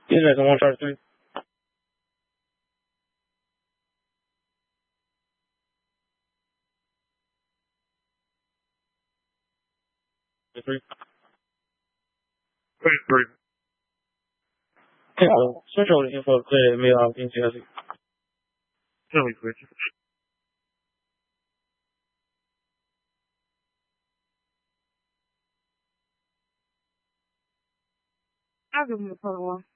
Is that someone trying to say? Three. Three. Central info clear me off in Chelsea. Tell me, Chris. I'll give him a total one.